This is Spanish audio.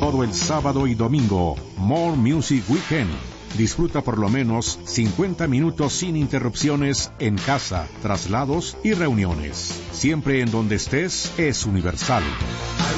todo el sábado y domingo. More Music Weekend. Disfruta por lo menos 50 minutos sin interrupciones en casa, traslados y reuniones. Siempre en donde estés es Universal.